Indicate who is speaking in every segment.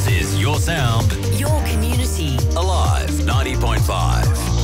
Speaker 1: This is your sound,
Speaker 2: your community.
Speaker 1: Alive 90.5.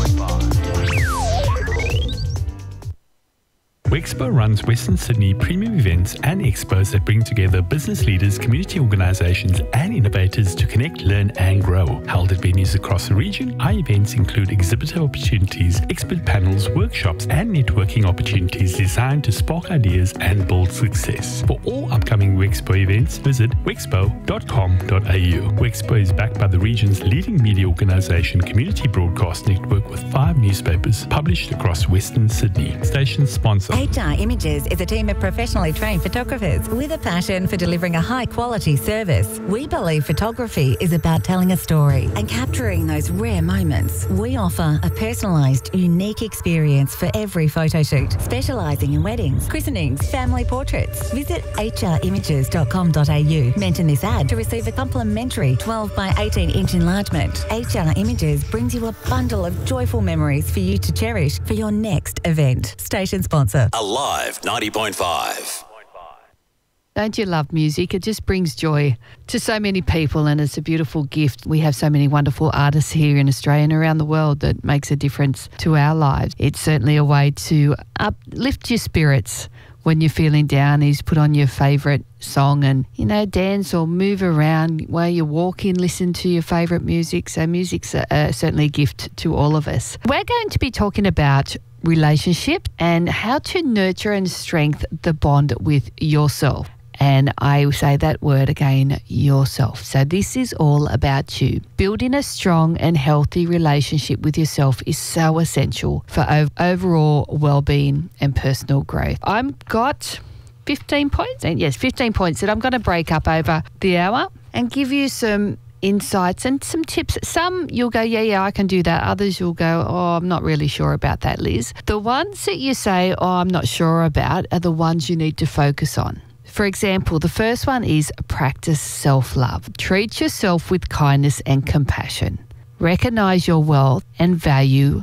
Speaker 3: Wexpo runs Western Sydney premium events and expos that bring together business leaders, community organisations and innovators to connect, learn and grow. Held at venues across the region, our events include exhibitor opportunities, expert panels, workshops and networking opportunities designed to spark ideas and build success. For all upcoming Wexpo events, visit wexpo.com.au. Wexpo is backed by the region's leading media organisation, Community Broadcast Network, with 5 newspapers published across Western Sydney. Station sponsor
Speaker 4: HR Images is a team of professionally trained photographers with a passion for delivering a high-quality service. We believe photography is about telling a story and capturing those rare moments. We offer a personalised, unique experience for every photo shoot, specialising in weddings, christenings, family portraits. Visit hrimages.com.au. Mention this ad to receive a complimentary 12 by 18-inch enlargement. HR Images brings you a bundle of joyful memories for you to cherish for your next event. Station sponsor.
Speaker 1: Alive 90.5.
Speaker 5: Don't you love music? It just brings joy to so many people and it's a beautiful gift. We have so many wonderful artists here in Australia and around the world that makes a difference to our lives. It's certainly a way to uplift your spirits when you're feeling down. Is put on your favourite song and, dance or move around while you're walking, listen to your favourite music. So music's certainly a gift to all of us. We're going to be talking about relationship and how to nurture and strengthen the bond with yourself. And I say that word again, yourself. So this is all about you. Building a strong and healthy relationship with yourself is so essential for overall well-being and personal growth. I've got 15 points, and yes, 15 points that I'm going to break up over the hour and give you some insights and some tips. Some you'll go, yeah, I can do that. Others you'll go, oh, I'm not really sure about that, Liz. The ones that you say, oh, I'm not sure about, are the ones you need to focus on. For example, the first one is practice self-love. Treat yourself with kindness and compassion. Recognize your worth and value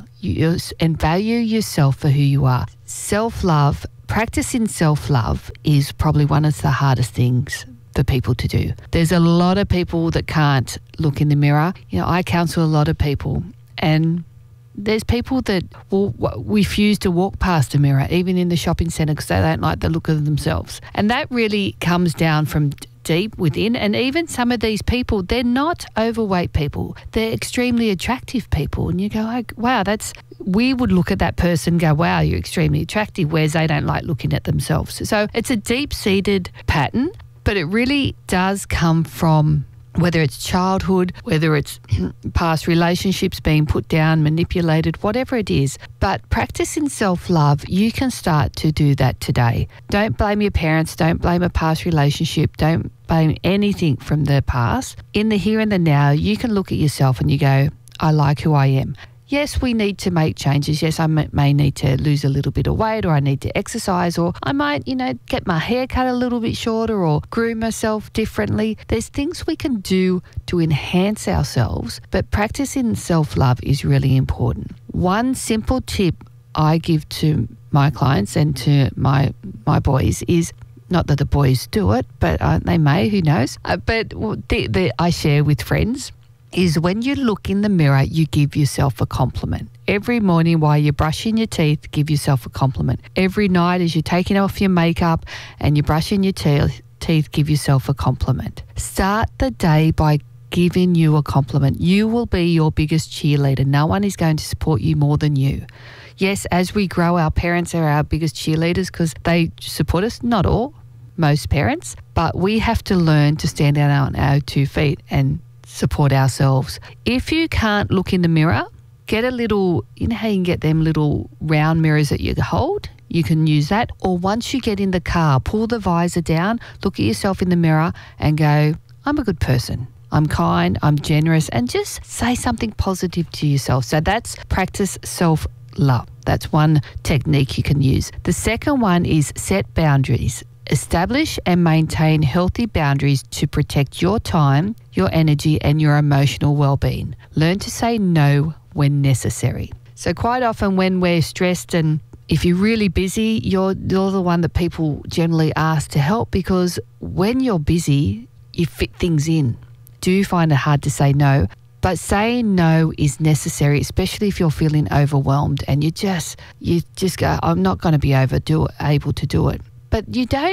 Speaker 5: yourself for who you are. Self-love, practicing self-love is probably one of the hardest things for people to do. There's a lot of people that can't look in the mirror. I counsel a lot of people, and there's people that will refuse to walk past a mirror, even in the shopping centre, because they don't like the look of themselves. And that really comes down from deep within. And even some of these people, they're not overweight people. They're extremely attractive people. And you go, oh, wow, we would look at that person and go, wow, you're extremely attractive, whereas they don't like looking at themselves. So it's a deep-seated pattern, but it really does come from whether it's childhood, whether it's past relationships being put down, manipulated, whatever it is. But practicing self-love, you can start to do that today. Don't blame your parents. Don't blame a past relationship. Don't blame anything from the past. In the here and the now, you can look at yourself and you go, I like who I am. Yes, we need to make changes. Yes, I may need to lose a little bit of weight, or I need to exercise, or I might, get my hair cut a little bit shorter or groom myself differently. There's things we can do to enhance ourselves, but practicing self-love is really important. One simple tip I give to my clients and to my boys is, not that the boys do it, but they may, who knows, but I share with friends, is when you look in the mirror, you give yourself a compliment. Every morning while you're brushing your teeth, give yourself a compliment. Every night as you're taking off your makeup and you're brushing your teeth, give yourself a compliment. Start the day by giving you a compliment. You will be your biggest cheerleader. No one is going to support you more than you. Yes, as we grow, our parents are our biggest cheerleaders because they support us. Not all, most parents. But we have to learn to stand out on our 2 feet and support ourselves. If you can't look in the mirror, get a little, how you can get them little round mirrors that you hold? You can use that. Or once you get in the car, pull the visor down, look at yourself in the mirror and go, I'm a good person. I'm kind, I'm generous, and just say something positive to yourself. So that's practice self-love. That's one technique you can use. The second one is set boundaries. Establish and maintain healthy boundaries to protect your time, your energy, and your emotional well-being. Learn to say no when necessary. So quite often when we're stressed and if you're really busy, you're the one that people generally ask to help, because when you're busy, you fit things in do find it hard to say no. But saying no is necessary, especially if you're feeling overwhelmed and you just go, I'm not going to be able to do it. But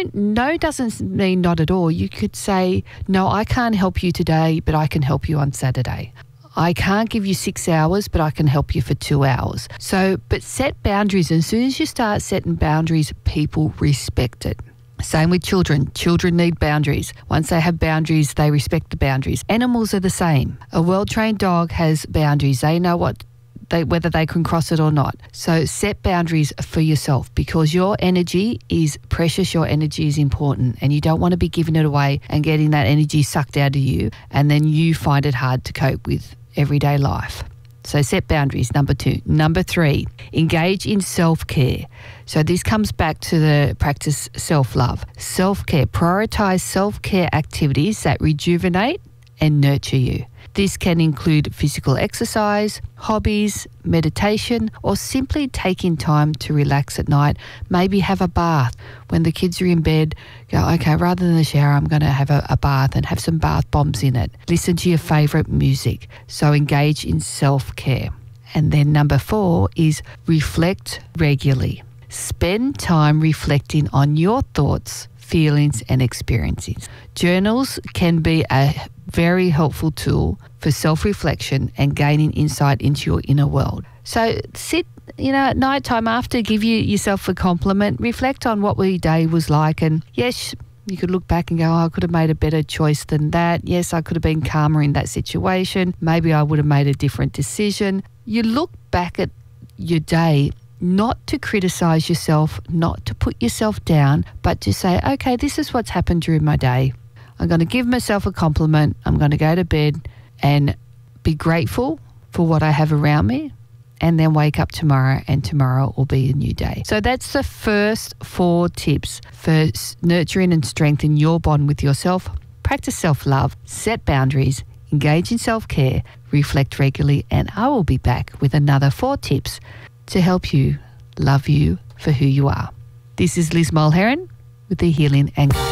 Speaker 5: no doesn't mean not at all. You could say, no, I can't help you today, but I can help you on Saturday. I can't give you 6 hours, but I can help you for 2 hours. But set boundaries. And as soon as you start setting boundaries, people respect it. Same with children. Children need boundaries. Once they have boundaries, they respect the boundaries. Animals are the same. A well-trained dog has boundaries. They know whether they can cross it or not. So set boundaries for yourself, because your energy is precious, your energy is important, and you don't want to be giving it away and getting that energy sucked out of you, and then you find it hard to cope with everyday life. So set boundaries, number 2. Number 3, engage in self-care. So this comes back to the practice self-love. Self-care, prioritise self-care activities that rejuvenate and nurture you. This can include physical exercise, hobbies, meditation, or simply taking time to relax at night. Maybe have a bath. When the kids are in bed, go, okay, rather than a shower, I'm going to have a bath and have some bath bombs in it. Listen to your favourite music. So engage in self-care. And then number 4 is reflect regularly. Spend time reflecting on your thoughts, feelings and experiences. Journals can be a very helpful tool for self-reflection and gaining insight into your inner world. So sit, at night time after, give yourself a compliment, reflect on what your day was like, and yes, you could look back and go, I could have made a better choice than that. Yes, I could have been calmer in that situation. Maybe I would have made a different decision. You look back at your day not to criticize yourself, not to put yourself down, but to say, okay, this is what's happened during my day. I'm going to give myself a compliment. I'm going to go to bed and be grateful for what I have around me, and then wake up tomorrow, and tomorrow will be a new day. So that's the first 4 tips for nurturing and strengthening your bond with yourself. Practice self-love, set boundaries, engage in self-care, reflect regularly, and I will be back with another 4 tips to help you love you for who you are. This is Liz Mulheron with the Healing and